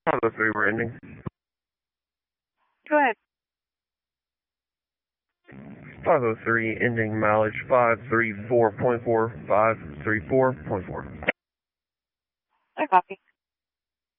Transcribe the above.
503 we're ending. Go ahead. 503 ending mileage 534.4, 534.4. I copy.